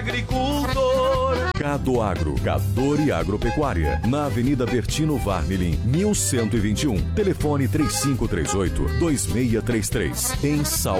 agricultor. Cado Agro, Cador e Agropecuária, na Avenida Bertino Varmelin, 1121. Telefone 3538-2633, em Salto